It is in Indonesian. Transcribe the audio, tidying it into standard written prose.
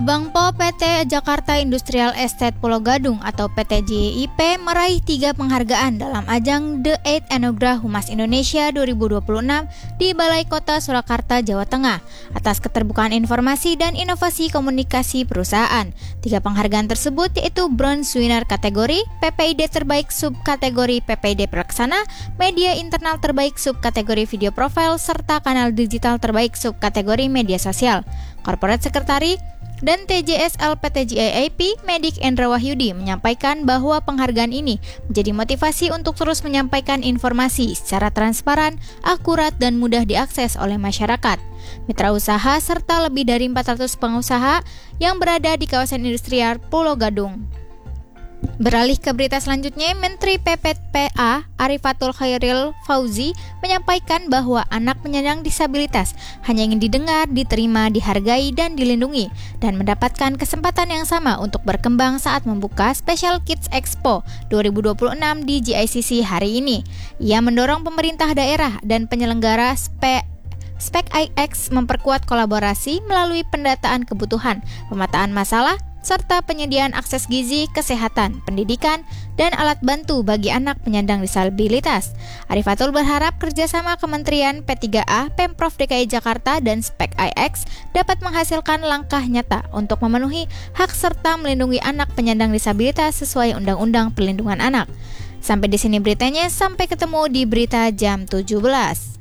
Bangpo PT Jakarta Industrial Estate Pulau Gadung atau PT JIP meraih 3 penghargaan dalam ajang The 8 Anugerah Humas Indonesia 2026 di Balai Kota Surakarta, Jawa Tengah atas keterbukaan informasi dan inovasi komunikasi perusahaan. 3 penghargaan tersebut yaitu Bronze Winner kategori, PPID terbaik subkategori PPID Pelaksana, Media Internal terbaik subkategori Video Profile, serta Kanal Digital terbaik subkategori Media Sosial. Corporate Secretary dan TJSL PT JIP Medik Endra Wahyudi menyampaikan bahwa penghargaan ini menjadi motivasi untuk terus menyampaikan informasi secara transparan, akurat, dan mudah diakses oleh masyarakat, mitra usaha, serta lebih dari 400 pengusaha yang berada di kawasan industrial Pulau Gadung. Beralih ke berita selanjutnya, Menteri PPPA Arifatul Khairil Fauzi menyampaikan bahwa anak penyandang disabilitas hanya ingin didengar, diterima, dihargai, dan dilindungi, dan mendapatkan kesempatan yang sama untuk berkembang saat membuka Special Kids Expo 2026 di GICC hari ini. Ia mendorong pemerintah daerah dan penyelenggara SPEC-IX memperkuat kolaborasi melalui pendataan kebutuhan, pemetaan masalah, serta penyediaan akses gizi, kesehatan, pendidikan, dan alat bantu bagi anak penyandang disabilitas. Arifatul berharap kerjasama Kementerian P3A, Pemprov DKI Jakarta, dan SPEC-IX dapat menghasilkan langkah nyata untuk memenuhi hak serta melindungi anak penyandang disabilitas sesuai Undang-Undang Perlindungan Anak. Sampai di sini beritanya, sampai ketemu di berita jam 17.